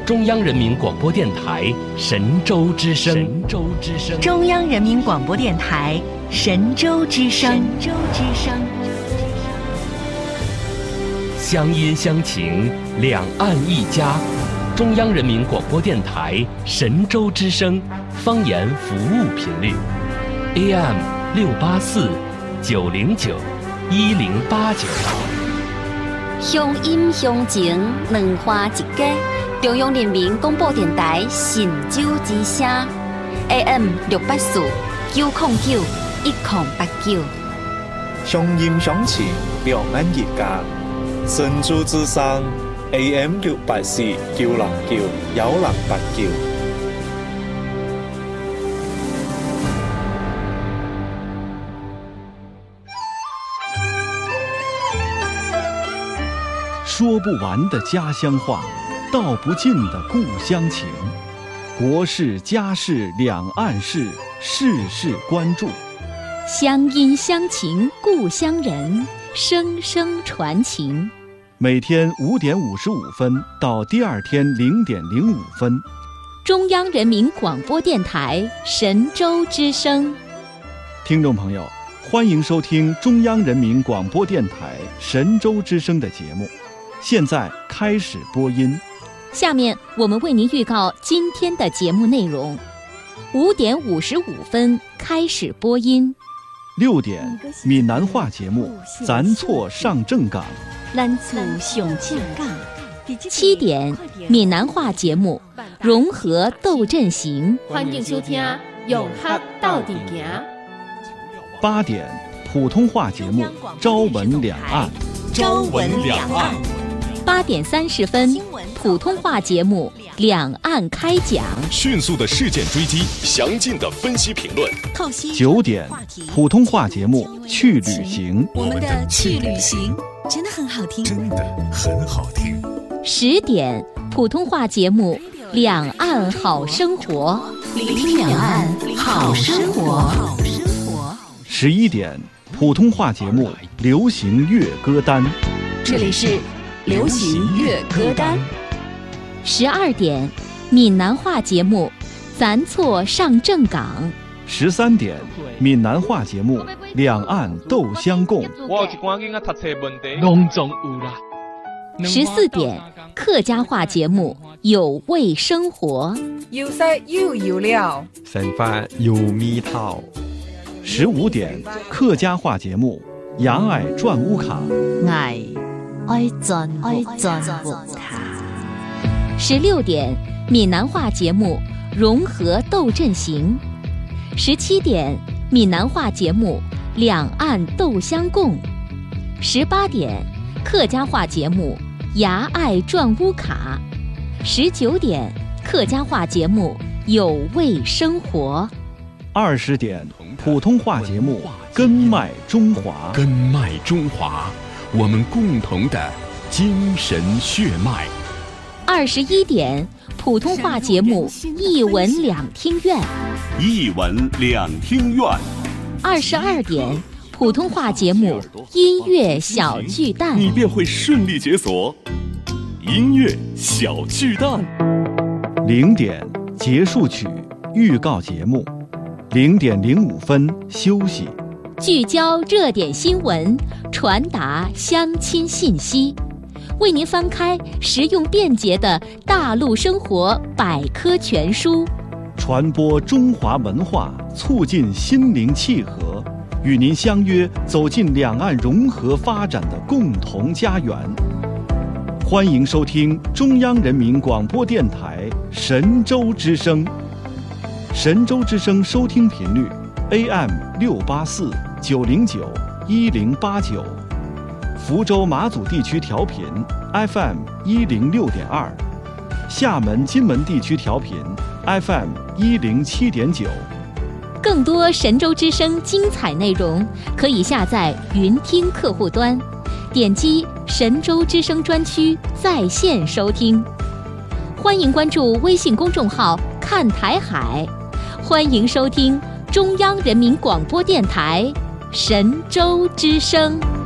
中央人民广播电台神州之声。神州之声。 中央人民广播电台神州之声。神州之声。 乡音乡情，两岸一家。中央人民广播电台神州之声方言服务频率 AM 684-909-1089。 乡音乡情，两花一家。中央人民广播电台神州之声 AM 684-909-1089。 乡音乡情，两岸一家。神州之声 AM 684-909-1089。 说不完的家乡话，道不尽的故乡情。国事家事两岸事，事事关注。 乡音乡情故乡人，声声传情。 每天5点55分到第二天0点05分， 中央人民广播电台神州之声。 听众朋友，欢迎收听中央人民广播电台神州之声的节目，现在开始播音。 下面我们为您预告今天的节目内容：5点55分开始播音 ；6点闽南话节目《咱错上正港》。 咱错上正港。7点闽南话节目《融合斗阵行》。 欢迎收听《融合斗阵行》。 8点普通话节目《朝闻两岸》。 朝闻两岸。 8点30分普通话节目《两岸开讲》。 迅速的事件追击，详尽的分析评论。 9点普通话节目《去旅行》。 我们的去旅行真的很好听， 真的很好听。 10点普通话节目《两岸好生活》。 两岸好生活。 11点普通话节目《流行乐歌单》。 这里是流行乐歌单。 12点闽南话节目《咱错上正港》。 13点闽南话节目《两岸斗相共》。 14点客家话节目《有味生活》。 有色又有料， 生活有味道。 15点客家话节目《牙爱转乌卡》。 爱转乌卡。16点闽南话节目《融合斗阵行》。17点闽南话节目《两岸斗相共》。18点客家话节目《牙爱转乌卡》。19点客家话节目《有味生活》。 20点普通话节目《根脉中华》。 根脉中华，我们共同的精神血脉。 21点普通话节目《一文两厅院》。 一文两厅院。 22点普通话节目《音乐小巨蛋》。 你便会顺利解锁音乐小巨蛋。 0点结束曲预告节目。0点05分休息。 聚焦热点新闻，传达乡亲信息，为您翻开实用便捷的大陆生活百科全书， 传播中华文化，促进心灵契合，与您相约走进两岸融合发展的共同家园。欢迎收听中央人民广播电台神州之声。神州之声收听频率 AM 684-909-1089，福州马祖地区调频 FM 106.2，厦门金门地区调频 FM 107.9。 更多神州之声精彩内容，可以下载云听客户端，点击神州之声专区在线收听。欢迎关注微信公众号看台海，欢迎收听中央人民广播电台神州之声。